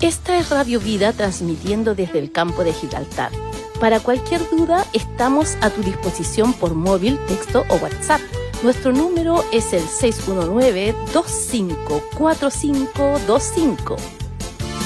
Esta es Radio Vida transmitiendo desde el campo de Gibraltar. Para cualquier duda, estamos a tu disposición por móvil, texto o WhatsApp. Nuestro número es el 619-254525.